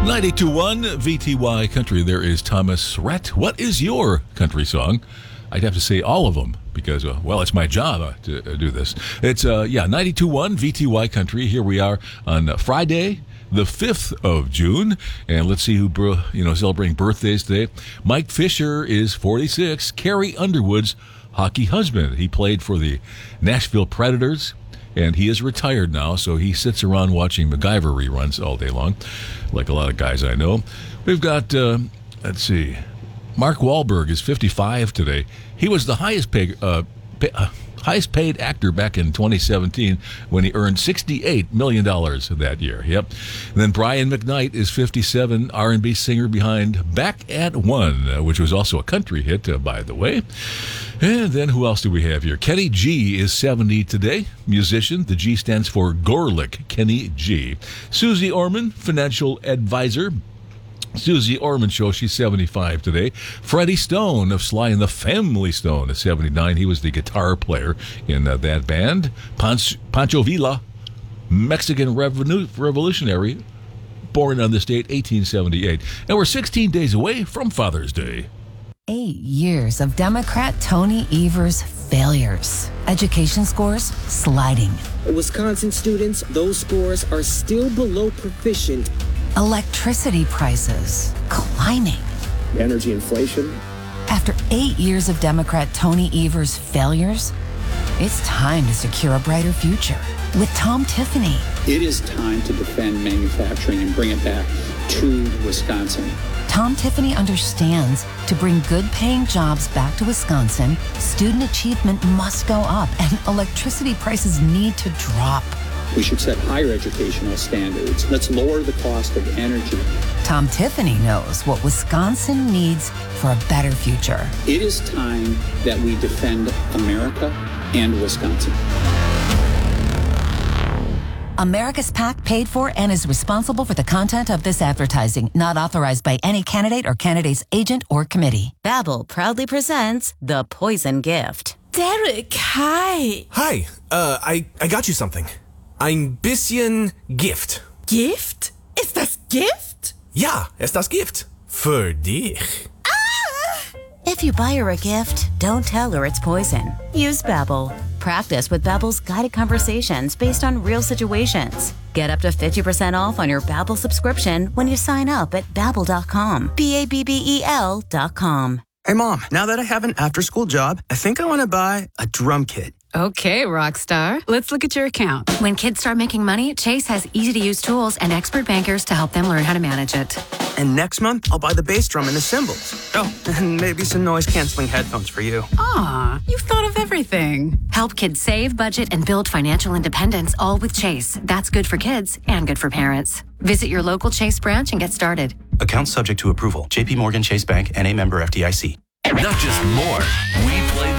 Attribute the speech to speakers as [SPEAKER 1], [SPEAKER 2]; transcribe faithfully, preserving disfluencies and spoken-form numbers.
[SPEAKER 1] ninety-two point one V T Y Country. There is Thomas Rhett. What is your country song? I'd have to say all of them because, uh, well, it's my job uh, to uh, do this. It's, uh, yeah, ninety-two point one V T Y Country. Here we are on uh, Friday, the fifth of June. And let's see who, bro- you know, celebrating birthdays today. Mike Fisher is forty-six. Carrie Underwood's hockey husband. He played for the Nashville Predators. And he is retired now, so he sits around watching MacGyver reruns all day long, like a lot of guys I know. We've got, uh, let's see, Mark Wahlberg is fifty-five today. He was the highest paid, uh, pay, uh, highest paid actor back in twenty seventeen when he earned sixty-eight million dollars that year. Yep. And then Brian McKnight is fifty-seven, R and B singer behind Back at One, uh, which was also a country hit, uh, by the way. And then who else do we have here? Kenny G is seventy today, musician. The G stands for Gorlick, Kenny G. Susie Orman, financial advisor. Susie Orman Show, she's seventy-five today. Freddie Stone of Sly and the Family Stone is seventy-nine. He was the guitar player in uh, that band. Panch- Pancho Villa, Mexican revolu- revolutionary, born on this date, eighteen seventy-eight. And we're sixteen days away from Father's Day.
[SPEAKER 2] Eight years of Democrat Tony Evers' failures. Education scores sliding.
[SPEAKER 3] Wisconsin students, those scores are still below proficient.
[SPEAKER 2] Electricity prices climbing.
[SPEAKER 3] Energy inflation.
[SPEAKER 2] After eight years of Democrat Tony Evers' failures, it's time to secure a brighter future with Tom Tiffany.
[SPEAKER 4] It is time to defend manufacturing and bring it back to Wisconsin.
[SPEAKER 2] Tom Tiffany understands to bring good-paying jobs back to Wisconsin, student achievement must go up and electricity prices need to drop.
[SPEAKER 4] We should set higher educational standards. Let's lower the cost of energy.
[SPEAKER 2] Tom Tiffany knows what Wisconsin needs for a better future.
[SPEAKER 4] It is time that we defend America and Wisconsin.
[SPEAKER 2] America's PAC paid for and is responsible for the content of this advertising, not authorized by any candidate or candidate's agent or committee.
[SPEAKER 5] Babbel proudly presents The Poison Gift.
[SPEAKER 6] Derek, hi.
[SPEAKER 7] Hi, uh, I, I got you something. Ein bisschen Gift.
[SPEAKER 6] Gift? Ist das Gift?
[SPEAKER 7] Ja, ist das Gift. Für dich.
[SPEAKER 5] If you buy her a gift, don't tell her it's poison. Use Babbel. Practice with Babbel's guided conversations based on real situations. Get up to fifty percent off on your Babbel subscription when you sign up at babbel dot com. B A B B E L dot com.
[SPEAKER 8] Hey, Mom, now that I have an after-school job, I think I want to buy a drum kit.
[SPEAKER 9] Okay, Rockstar. Let's look at your account.
[SPEAKER 10] When kids start making money, Chase has easy-to-use tools and expert bankers to help them learn how to manage it.
[SPEAKER 8] And next month, I'll buy the bass drum and the cymbals. Oh, and maybe some noise-canceling headphones for you.
[SPEAKER 9] Aw, you've thought of everything.
[SPEAKER 10] Help kids save, budget, and build financial independence, all with Chase. That's good for kids and good for parents. Visit your local Chase branch and get started.
[SPEAKER 11] Account subject to approval. J P Morgan Chase Bank, N A member F D I C.
[SPEAKER 12] Not just more, we play